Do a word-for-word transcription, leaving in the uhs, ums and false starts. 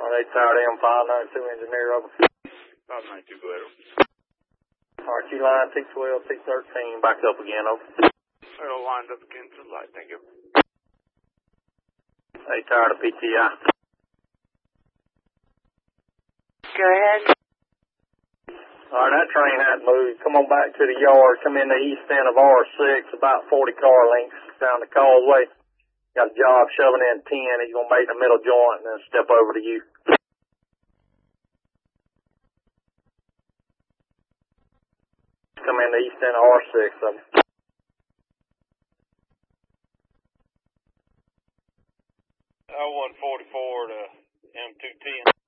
they tired M five ninety-two engineer over. five ninety-two, go ahead. R Q line six twelve, six thirteen, back up again, over. Well, lined up again to the light, thank you. They tired of P T I. Go ahead. All right, that train hadn't moved. Come on back to the yard. Come in the east end of R six, about forty car lengths down the causeway. Got a job shoving in ten. He's going to make the middle joint and then step over to you. Come in the east end of R six. Um, L one forty-four to M two ten.